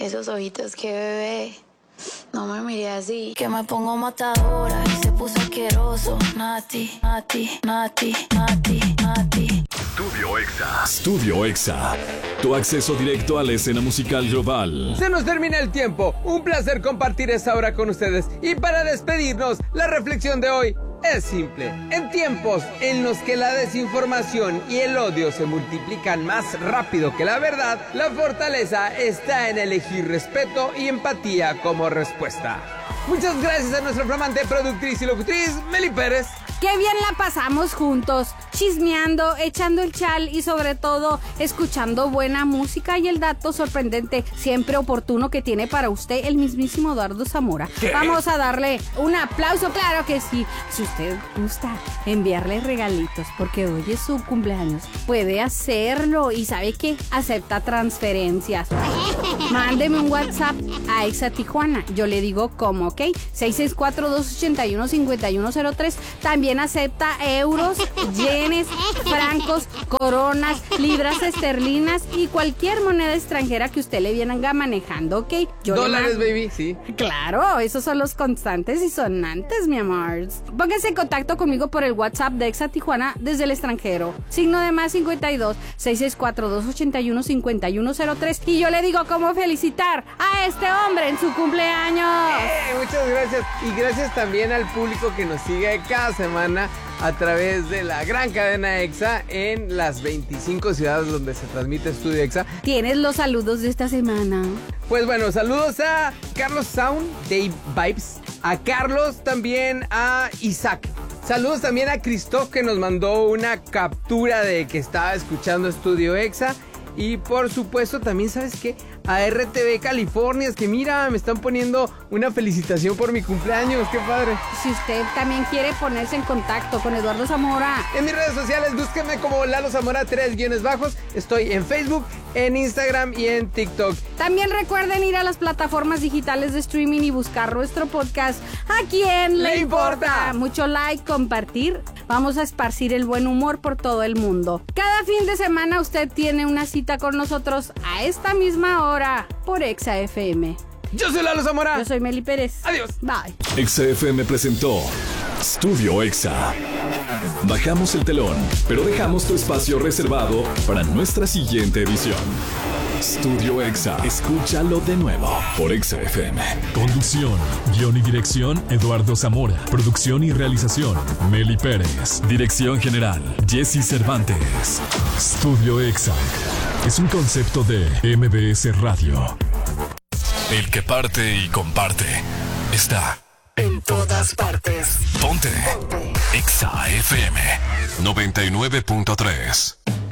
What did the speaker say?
Esos ojitos, qué bebé. No me miré así. Que me pongo matadora y se puso asqueroso. Nati, Nati, Nati, Nati, Nati. Studio Exa. Tu acceso directo a la escena musical global. Se nos termina el tiempo. Un placer compartir esta hora con ustedes. Y para despedirnos, la reflexión de hoy es simple. En tiempos en los que la desinformación y el odio se multiplican más rápido que la verdad, la fortaleza está en elegir respeto y empatía como respuesta. Muchas gracias a nuestra flamante productriz y locutriz, Meli Pérez. Qué bien la pasamos juntos, chismeando, echando el chal y sobre todo escuchando buena música y el dato sorprendente, siempre oportuno que tiene para usted el mismísimo Eduardo Zamora. ¿Qué? Vamos a darle un aplauso, claro que sí. Si usted gusta enviarle regalitos porque hoy es su cumpleaños, puede hacerlo y ¿sabe qué? Acepta transferencias. Mándeme un WhatsApp a Exa Tijuana, yo le digo cómo, ¿ok? 664-281-5103. También acepta euros, yenes, francos, coronas, libras esterlinas y cualquier moneda extranjera que usted le venga manejando, ¿ok? Dólares, baby, sí. Claro, esos son los constantes y sonantes, mi amor. Póngase en contacto conmigo por el WhatsApp de Exa Tijuana desde el extranjero. Signo de más 52-664-281-5103. Y yo le digo cómo felicitar a este hombre en su cumpleaños. Muchas gracias. Y gracias también al público que nos sigue cada semana a través de la gran cadena Exa en las 25 ciudades donde se transmite Studio Exa. ¿Tienes los saludos de esta semana? Pues bueno, saludos a Carlos Sound, Dave Vibes, a Carlos, también a Isaac. Saludos también a Christoph, que nos mandó una captura de que estaba escuchando Studio Exa. Y por supuesto también, ¿sabes qué? A RTV California, es que mira, me están poniendo una felicitación por mi cumpleaños, qué padre. Si usted también quiere ponerse en contacto con Eduardo Zamora. En mis redes sociales, búsquenme como Lalo Zamora 3-. Estoy en Facebook, en Instagram y en TikTok. También recuerden ir a las plataformas digitales de streaming y buscar nuestro podcast. ¿A quién le importa? Mucho like, compartir. Vamos a esparcir el buen humor por todo el mundo. Cada fin de semana usted tiene una cita con nosotros a esta misma hora por Exa FM. Yo soy Lalo Zamora. Yo soy Meli Pérez. Adiós. Bye. Exa FM presentó Studio Exa. Bajamos el telón, pero dejamos tu espacio reservado para nuestra siguiente edición. Studio Exa. Escúchalo de nuevo por Exa FM. Conducción, guión y dirección, Eduardo Zamora. Producción y realización, Meli Pérez. Dirección general, Jesse Cervantes. Studio Exa es un concepto de MBS Radio. El que parte y comparte está en todas partes. Ponte Exa FM 99.3.